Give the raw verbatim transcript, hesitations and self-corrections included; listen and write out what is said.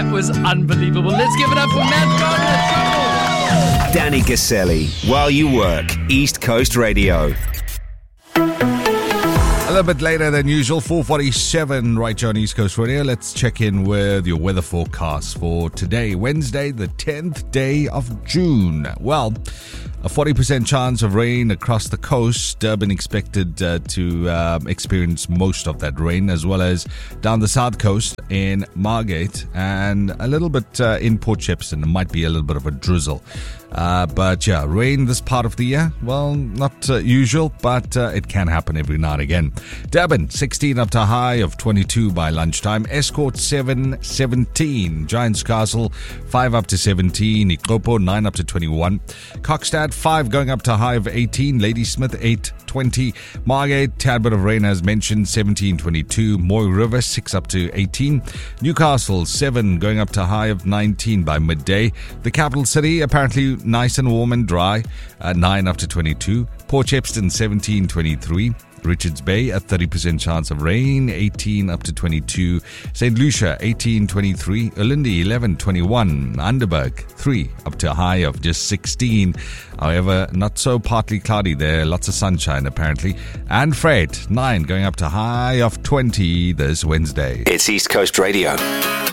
That was unbelievable. Let's give it up for Matt Gardner. Danny Caselli, While You Work, East Coast Radio. A little bit later than usual, four forty-seven right here on East Coast Radio. Let's check in with your weather forecast for today, Wednesday, the tenth day of June. Well, a forty percent chance of rain across the coast. Durban expected uh, to um, experience most of that rain, as well as down the south coast in Margate, and a little bit uh, in Port Shepstone. There might be a little bit of a drizzle. Uh, but yeah, rain this part of the year, well, not uh, usual, but uh, it can happen every now and again. Durban, sixteen up to a high of twenty-two by lunchtime. Escort, seven, seventeen. Giants Castle, five up to seventeen. Ikopo, nine up to twenty-one. Kokstad, five going up to a high of eighteen. Ladysmith, eight, twenty. Margate, tad bit of rain as mentioned, seventeen, twenty-two. Moy River, six up to eighteen. Newcastle, seven going up to a high of nineteen by midday. The capital city, apparently nice and warm and dry, uh, nine up to twenty-two. Port Shepstone, seventeen, twenty-three. Richards Bay, a thirty percent chance of rain, eighteen up to twenty-two. Saint Lucia, eighteen, twenty-three. Ulindi, eleven, twenty-one. Underberg, three up to a high of just sixteen. However, not so partly cloudy there, lots of sunshine apparently. And Fred, nine going up to a high of twenty this Wednesday. It's East Coast Radio.